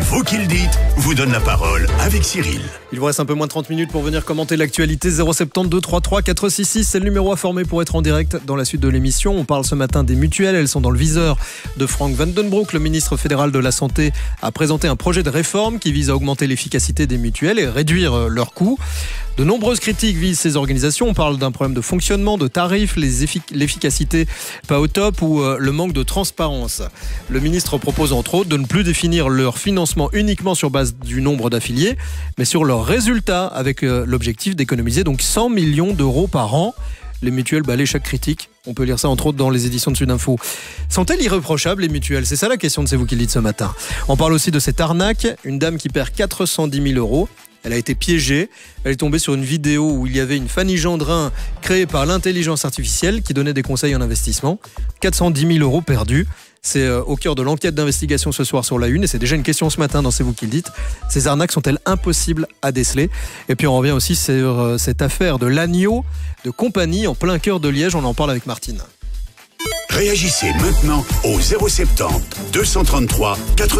Vous qui le dites vous donne la parole avec Cyril. Il vous reste un peu moins de 30 minutes pour venir commenter l'actualité. 072 33 466, c'est le numéro à former pour être en direct dans la suite de l'émission. On parle ce matin des mutuelles, elles sont dans le viseur de Frank Vandenbroek. Le ministre fédéral de la Santé a présenté un projet de réforme qui vise à augmenter l'efficacité des mutuelles et réduire leurs coûts. De nombreuses critiques visent ces organisations. On parle d'un problème de fonctionnement, de tarifs, l'efficacité pas au top ou le manque de transparence. Le ministre propose entre autres de ne plus définir leur financement uniquement sur base du nombre d'affiliés, mais sur leurs résultats, avec l'objectif d'économiser donc 100 millions d'euros par an. Les mutuelles balayent chaque critique. On peut lire ça entre autres dans les éditions de Sudinfo. Sont-elles irréprochables les mutuelles? C'est ça la question de C'est vous qui le dites ce matin. On parle aussi de cette arnaque. Une dame qui perd 410 000 euros. Elle a été piégée. Elle est tombée sur une vidéo où il y avait une Fanny Gendrin créée par l'intelligence artificielle qui donnait des conseils en investissement. 410 000 euros perdus. C'est au cœur de l'enquête d'investigation ce soir sur la Une et c'est déjà une question ce matin dans C'est vous qui le dites. Ces arnaques sont-elles impossibles à déceler? Et puis on revient aussi sur cette affaire de l'agneau de compagnie en plein cœur de Liège. On en parle avec Martine. Réagissez maintenant au 070 233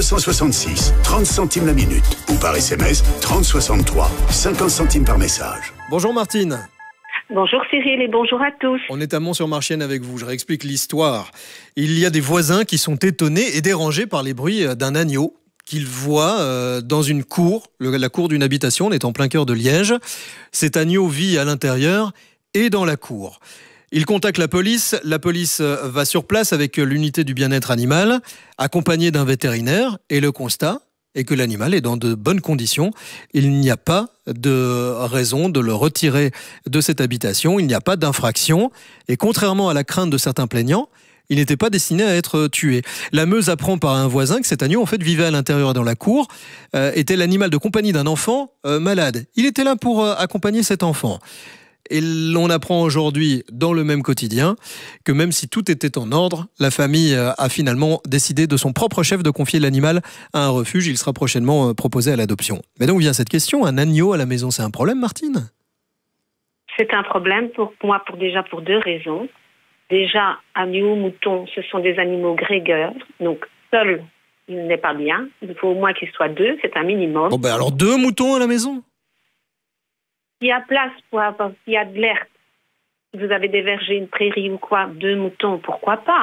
466 30 centimes la minute ou par SMS 3063 50 centimes par message. Bonjour Martine. Bonjour Cyril et bonjour à tous. On est à Mont-sur-Marchienne avec vous, je réexplique l'histoire. Il y a des voisins qui sont étonnés et dérangés par les bruits d'un agneau qu'ils voient dans une cour, la cour d'une habitation. On est en plein cœur de Liège. Cet agneau vit à l'intérieur et dans la cour. Ils contactent la police va sur place avec l'unité du bien-être animal, accompagnée d'un vétérinaire, et le constat est que l'animal est dans de bonnes conditions. Il n'y a pas de raison de le retirer de cette habitation, il n'y a pas d'infraction, et contrairement à la crainte de certains plaignants, il n'était pas destiné à être tué. La Meuse apprend par un voisin que cet agneau en fait vivait à l'intérieur dans la cour, était l'animal de compagnie d'un enfant malade. Il était là pour accompagner cet enfant. Et l'on apprend aujourd'hui dans le même quotidien que même si tout était en ordre, la famille a finalement décidé de son propre chef de confier l'animal à un refuge. Il sera prochainement proposé à l'adoption. Mais donc vient cette question, un agneau à la maison, c'est un problème, Martine? C'est un problème pour moi pour deux raisons. Déjà, agneau, mouton, ce sont des animaux grégaires, donc seul, il n'est pas bien. Il faut au moins qu'il soit deux, c'est un minimum. Bon ben alors 2 moutons à la maison? Il y a place pour avoir, il y a de l'herbe. Si vous avez des vergers, une prairie ou quoi, 2 moutons, pourquoi pas?